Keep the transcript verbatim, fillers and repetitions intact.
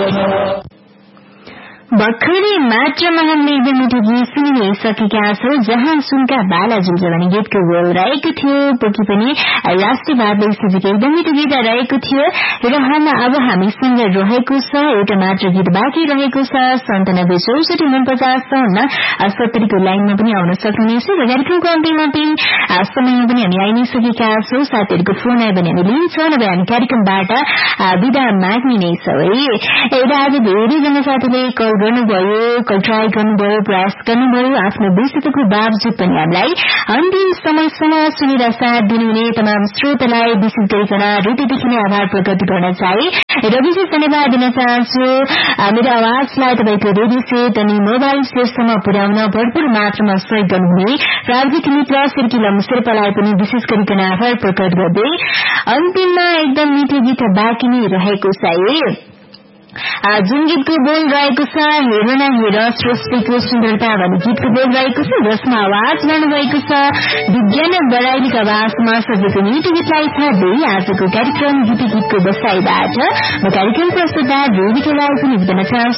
भर्खरै मात्र हामीले एकदम मिठो गीत सुनिसकेका छौं जहाँ सुनका बाला जुल्छ भने गीतको बोल रहेको थियो पोकी पनि राष्ट्रिय भारतले सुझेको एकदम मिठो गीत रहेको थियो र हालमा अब हामीसँग रहेको छ एउटा मात्र गीत बाँकी रहेको छ सन्तानब्बे चौसठी मन पचास चौन्न सत्तरीको लाइनमा पनि आउन सक्नुहुनेछ र कार्यक्रमको अन्तिममा पनि समयमा पनि हामी आइ नै सकेका छौं साथीहरूको फोन आयो भने हामी लिन्छौं नभए हामी कार्यक्रमबाट बिदा माग्ने नै छौं है एउटा आज धेरैजना साथीले कल गर्नुभयो कल ट्राई गर्नुभयो प्रयास गर्नुभयो आफ्नो व्यस्तताको बावजुद पनि हामीलाई अन्तिम समयसम्म सुनेर साथ दिनुहुने तमाम श्रोतालाई विशेष गरिकन हृदयदेखि नै आभार प्रकट गर्न चाहे र विशेष धन्यवाद दिन चाहन्छु मेरो आवाजलाई तपाईँको रेडियो सेट अनि मोबाइल सेटसम्म पुर्याउन भरपूर मात्रामा सहयोग गर्नुहुने प्राविधिक मित्र सिर्किलम शेर्पालाई पनि विशेष गरिकन आभार प्रकट गर्दै अन्तिममा एकदम मिठो गीत बाँकी नै रहेको छ जुन गीतको बोल रहेको छ हेर न हेर सृष्टिको सुन्दरता भन्ने गीतको बोल रहेको छ जसमा आवाज गर्नुभएको छ विज्ञान बराइलीको आवाजमा सजिएको मिठो गीतलाई छाड्दै आजको कार्यक्रम गीत गीतको बसाईबाट म कार्यक्रम प्रस्तुता देवीको लागि पनि बिताउन चाहन्छु